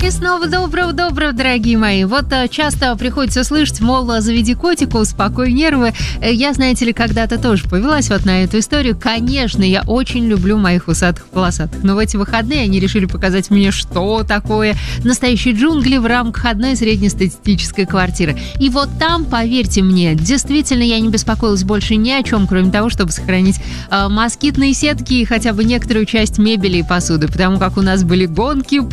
И снова доброго, дорогие мои. Вот часто приходится слышать, мол, заведи котика, успокой нервы. Я, знаете ли, когда-то тоже повелась вот на эту историю. Конечно, я очень люблю моих усатых полосатых. Но в эти выходные они решили показать мне, что такое настоящие джунгли в рамках одной среднестатистической квартиры. И вот там, поверьте мне, действительно я не беспокоилась больше ни о чем, кроме того, чтобы сохранить москитные сетки и хотя бы некоторую часть мебели и посуды. Потому как у нас были гонки